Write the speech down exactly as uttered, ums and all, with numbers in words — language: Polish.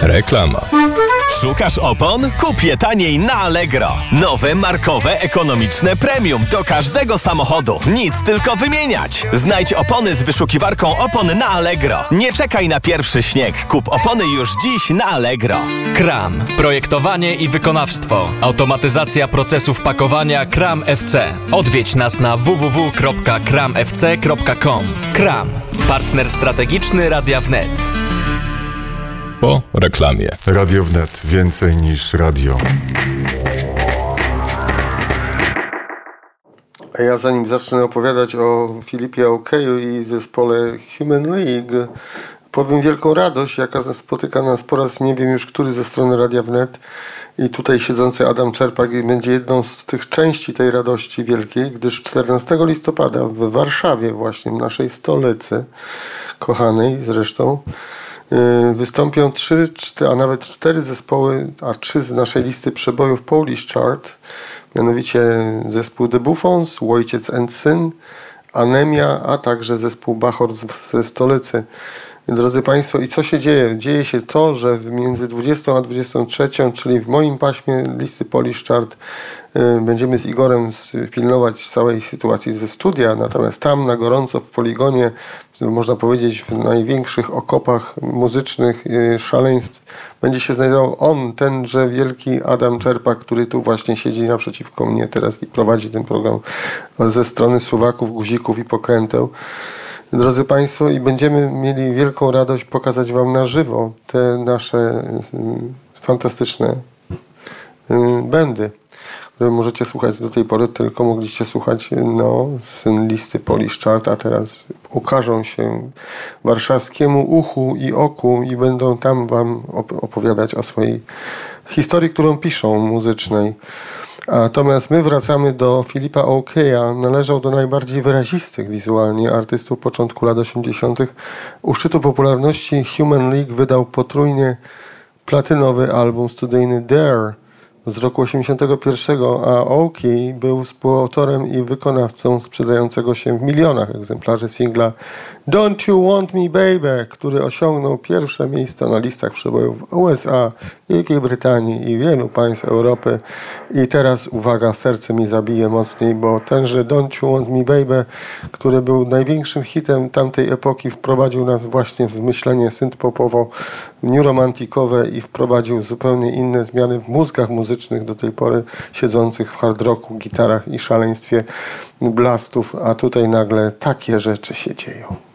Reklama. Szukasz opon? Kup je taniej na Allegro. Nowe, markowe, ekonomiczne premium do każdego samochodu. Nic tylko wymieniać. Znajdź opony z wyszukiwarką opon na Allegro. Nie czekaj na pierwszy śnieg. Kup opony już dziś na Allegro. Kram. Projektowanie i wykonawstwo. Automatyzacja procesów pakowania Kram F C. Odwiedź nas na w w w kropka kram f c kropka com. Kram. Partner strategiczny Radia Wnet. Po reklamie. Radio Wnet. Więcej niż radio. A ja zanim zacznę opowiadać o Filipie Okeju i zespole Human League, powiem wielką radość, jaka spotyka nas po raz nie wiem już który ze strony Radia Wnet. I tutaj siedzący Adam Czerpak będzie jedną z tych części tej radości wielkiej, gdyż czternastego listopada w Warszawie właśnie, w naszej stolicy, kochanej zresztą, wystąpią trzy, cztery, a nawet cztery zespoły, a trzy z naszej listy przebojów Polish Chart, mianowicie zespół The Buffons, Wojciec and Syn, Anemia, a także zespół Bachor ze stolicy. Drodzy Państwo, i co się dzieje? Dzieje się to, że między dwudziestą a dwudziestą trzecią, czyli w moim paśmie listy Polish Chart, będziemy z Igorem pilnować całej sytuacji ze studia, natomiast tam na gorąco w poligonie, można powiedzieć w największych okopach muzycznych szaleństw, będzie się znajdował on, tenże wielki Adam Czerpak, który tu właśnie siedzi naprzeciwko mnie teraz i prowadzi ten program ze strony suwaków, guzików i pokręteł. Drodzy Państwo, i będziemy mieli wielką radość pokazać Wam na żywo te nasze fantastyczne bendy, które możecie słuchać do tej pory, tylko mogliście słuchać no, z listy Polish Chart, a teraz ukażą się warszawskiemu uchu i oku i będą tam Wam opowiadać o swojej historii, którą piszą, muzycznej. Natomiast my wracamy do Filipa Okeja. Należał do najbardziej wyrazistych wizualnie artystów początku lat osiemdziesiątych. U szczytu popularności Human League wydał potrójnie platynowy album studyjny Dare z roku osiemdziesiątego pierwszego, a Okej był współautorem i wykonawcą sprzedającego się w milionach egzemplarzy singla Don't You Want Me Baby, który osiągnął pierwsze miejsce na listach przebojów w U S A, Wielkiej Brytanii i wielu państw Europy. I teraz uwaga, serce mi zabije mocniej, bo tenże Don't You Want Me Baby, który był największym hitem tamtej epoki, wprowadził nas właśnie w myślenie synth-popowo, new-romantikowe i wprowadził zupełnie inne zmiany w mózgach muzycznych do tej pory siedzących w hard rocku, gitarach i szaleństwie blastów, a tutaj nagle takie rzeczy się dzieją.